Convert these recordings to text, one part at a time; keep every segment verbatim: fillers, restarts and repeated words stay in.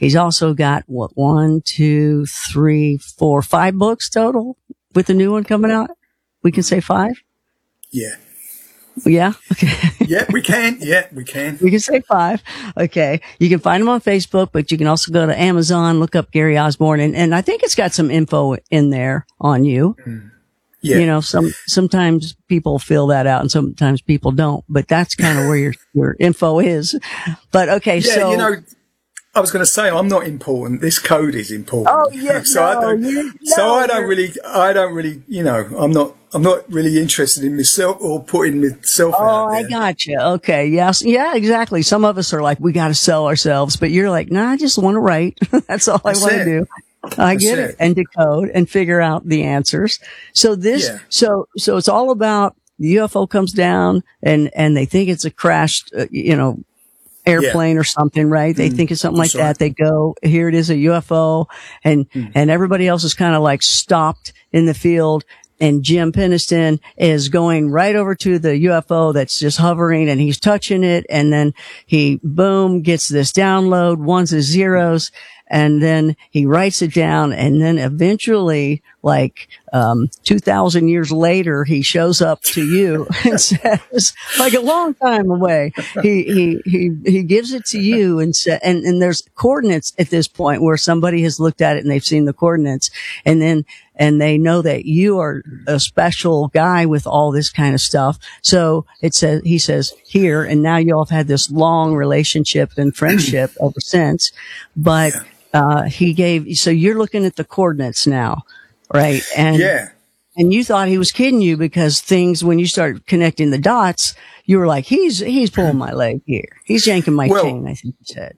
He's also got what, one, two, three, four, five books total with the new one coming out. We can say five. Yeah. Yeah. Okay. Yeah, we can. Yeah, we can. We can say five. Okay. You can find him on Facebook, but you can also go to Amazon, look up Gary Osborne, and, and I think it's got some info in there on you. Mm. Yeah. You know, some, sometimes people fill that out and sometimes people don't, but that's kind of where your, your info is. But okay. Yeah, so, you know, I was going to say I'm not important. This code is important. Oh yeah. so no, I don't, you, so no, I don't really, I don't really, you know, I'm not, I'm not really interested in myself or putting myself Oh, out there. I got you. Okay. Yes. Yeah, exactly. Some of us are like, we got to sell ourselves, but you're like, nah, I just want to write. That's all That's I want to it. do. I That's get it. it. And decode and figure out the answers. So this, Yeah. so, so it's all about the U F O comes down and, and they think it's a crashed, uh, you know, airplane or something, right? They Mm, think it's something like that's right. that. They go, here it is, a U F O, and, Mm. and everybody else is kind of like stopped in the field. And Jim Penniston is going right over to the U F O that's just hovering and he's touching it. And then he, boom, gets this download, ones and zeros. And then he writes it down. And then eventually, like, um, two thousand years later, he shows up to you and says, like a long time away, he, he, he, he gives it to you and sa- and, and there's coordinates at this point where somebody has looked at it and they've seen the coordinates. And then, and they know that you are a special guy with all this kind of stuff. So it says, he says here, and now you all have had this long relationship and friendship ever since, but, uh, he gave, so you're looking at the coordinates now, right? And, Yeah. and you thought he was kidding you because things, when you start connecting the dots, you were like, he's, he's pulling my leg here. He's yanking my Well, chain, I think you said.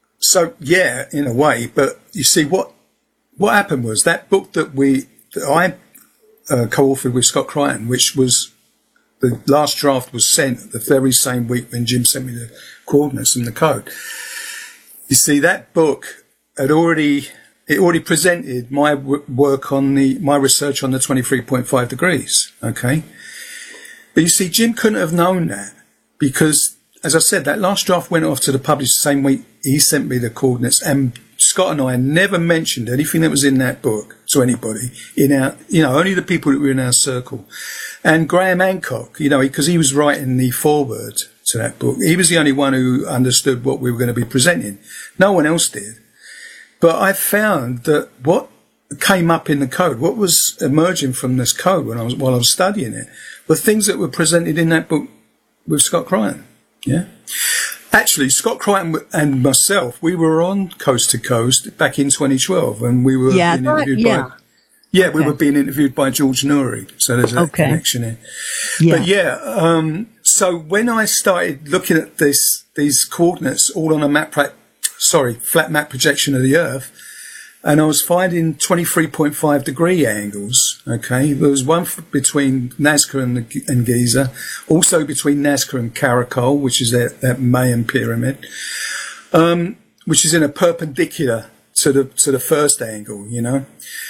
So yeah, in a way, but you see what, what happened was that book that we, that I uh, co-authored with Scott Crichton, which was the last draft was sent the very same week when Jim sent me the coordinates and the code. You see, that book had already, it already presented my w- work on the, my research on the twenty-three point five degrees. Okay. But you see, Jim couldn't have known that because, as I said, that last draft went off to the publisher the same week he sent me the coordinates, and Scott and I never mentioned anything that was in that book to anybody in our, you know, only the people that were in our circle. And Graham Hancock, you know, because he was writing the foreword to that book, he was the only one who understood what we were going to be presenting. No one else did. But I found that what came up in the code, what was emerging from this code when I was, while I was studying it, were things that were presented in that book with Scott Crichton. Yeah. Actually, Scott Crichton and myself, we were on Coast to Coast back in twenty twelve, and we were Yeah, being that- interviewed yeah. by, yeah, we Okay. were being interviewed by George Noory. So there's a Okay. connection here. Yeah. But yeah, um, so when I started looking at this, these coordinates all on a map, pra- sorry, flat map projection of the Earth, and I was finding twenty-three point five degree angles. Okay. There was one f- between Nazca and, the, and Giza, also between Nazca and Caracol, which is that, that Mayan pyramid, um, which is in a perpendicular to the, to the first angle, you know.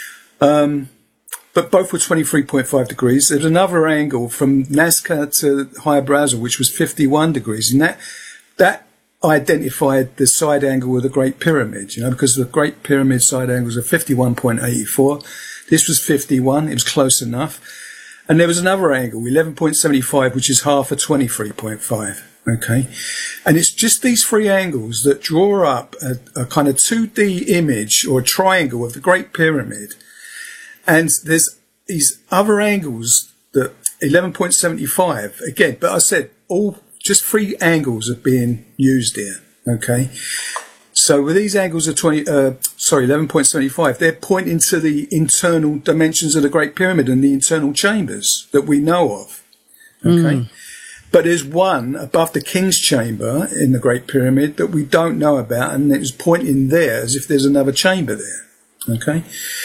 Um, but both were twenty-three point five degrees. There's another angle from Nazca to High-Abrazel, which was fifty-one degrees. And that, that, identified the side angle of the Great Pyramid, you know, because the Great Pyramid side angles are fifty-one point eight four. This was fifty-one. It was close enough. And there was another angle, eleven point seven five, which is half of twenty-three point five. Okay. And it's just these three angles that draw up a, a kind of two D image or a triangle of the Great Pyramid. And there's these other angles that eleven point seven five again, but I said all just three angles are being used here. Okay. So with these angles of twenty, uh, sorry, eleven point seven five, they're pointing to the internal dimensions of the Great Pyramid and the internal chambers that we know of. Okay. Mm. But there's one above the King's Chamber in the Great Pyramid that we don't know about, and it's pointing there as if there's another chamber there. Okay.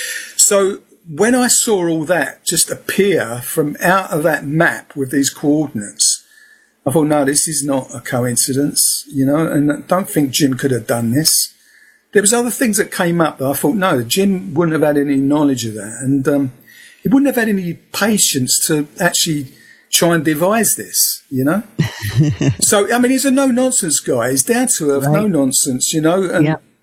So when I saw all that just appear from out of that map with these coordinates, I thought, no, this is not a coincidence, you know, and I don't think Jim could have done this. There was other things that came up that I thought, no, Jim wouldn't have had any knowledge of that. And um, he wouldn't have had any patience to actually try and devise this, you know. So, I mean, he's a no-nonsense guy. He's down to earth, right. no-nonsense, you know. And yep.